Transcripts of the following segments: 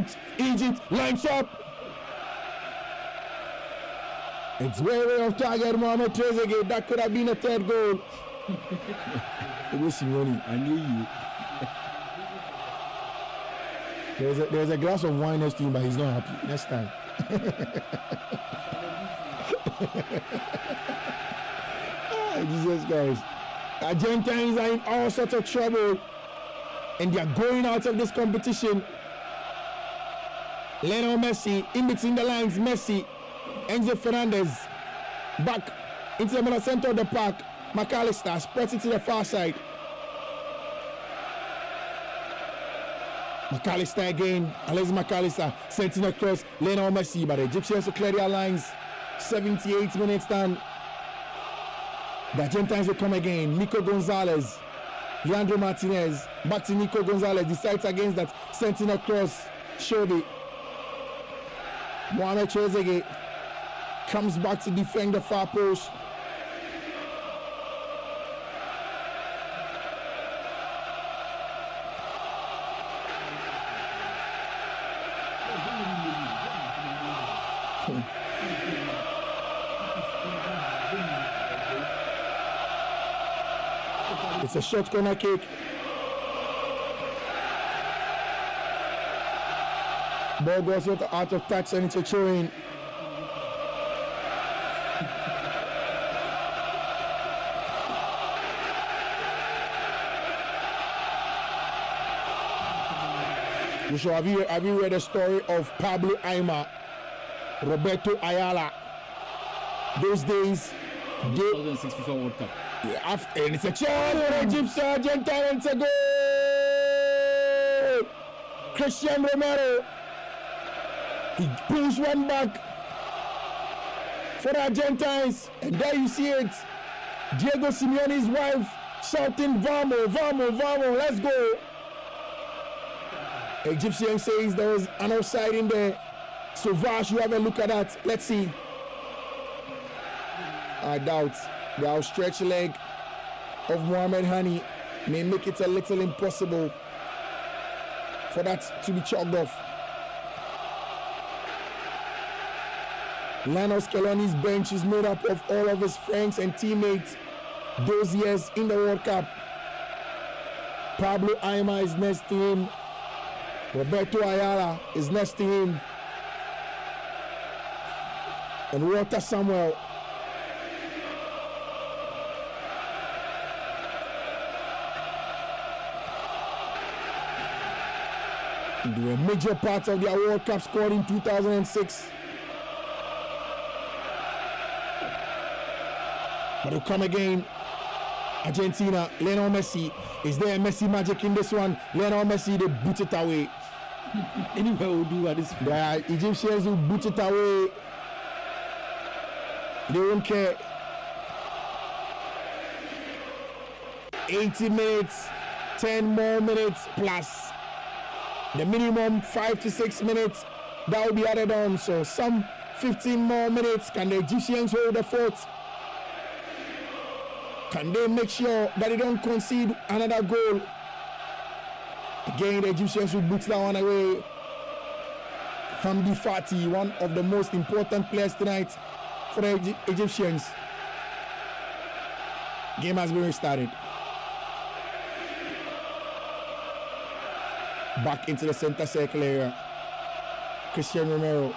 Egypt lines up. It's way off target, Mohamed Trezeguet. That could have been a third goal. It was Simeone. I knew you. There's a glass of wine next to him, but he's not happy. Next time. Jesus Christ. Argentines are in all sorts of trouble and they are going out of this competition. Lionel Messi in between the lines. Messi, Enzo Fernandez back into the middle center of the park. McAllister spreads it to the far side. McAllister again. Alexis McAllister sending across Lionel Messi, but the Egyptians will clear their lines. 78 minutes down. The Argentines will come again. Nico Gonzalez, Leandro Martinez, back to Nico Gonzalez, decides against that, sending across Shodi. Mohamed Trezeguet comes back to defend the far post. It's a short corner kick. Ball goes out of touch and it's a throw-in. Joshua, have you read the story of Pablo Aimar, Roberto Ayala? Those days, 2006 FIFA World Cup. Yeah, and it's a chance for Egypt, Argentina, it's a goal! Christian Romero, he pulls one back for the Argentines, and there you see it. Diego Simeone's wife shouting, "Vamos, vamos, vamos, let's go!" Egyptian says there was an offside in there. So Vash, you have a look at that. Let's see. I doubt the outstretched leg of Mohamed Hani may make it a little impossible for that to be chalked off. Lionel Scaloni's bench is made up of all of his friends and teammates those years in the World Cup. Pablo Aimar is next to him. Roberto Ayala is next to him. And Walter Samuel. They were major parts of their World Cup squad in 2006. But they'll come again. Argentina, Lionel Messi. Is there Messi magic in this one? Lionel Messi, they boot it away. Anywhere will do at this point. The Egyptians will boot it away. They won't care. 80 minutes, 10 more minutes plus the minimum 5 to 6 minutes that will be added on. So some 15 more minutes. Can the Egyptians hold the fort? Can they make sure that they don't concede another goal? Again, the Egyptians will boot that one away. Hamdi Fati, one of the most important players tonight for the Egyptians. Game has been restarted. Back into the center circle area. Christian Romero.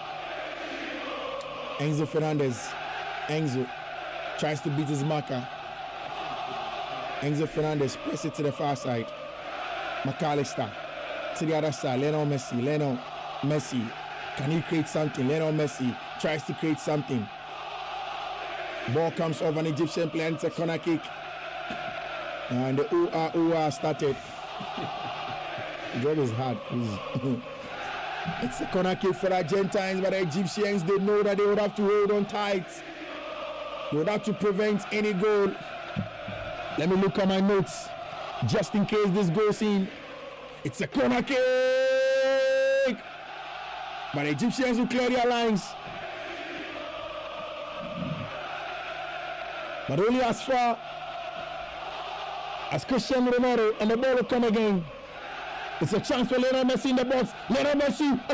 Enzo Fernandez. Enzo tries to beat his marker. Enzo Fernandez press it to the far side. McAllister to the other side. Lionel Messi. Lionel Messi. Can he create something? Lionel Messi tries to create something. Ball comes off an Egyptian player. It's a corner kick. And the ooh-ah started. The job is hard. It's a corner kick for the Argentines, but the Egyptians, they know that they would have to hold on tight. They would have to prevent any goal. Let me look at my notes, just in case this goes in. It's a corner kick! But the Egyptians will clear their lines. But only as far as Christian Romero, and the ball will come again. It's a chance for Lionel Messi in the box. Lionel Messi.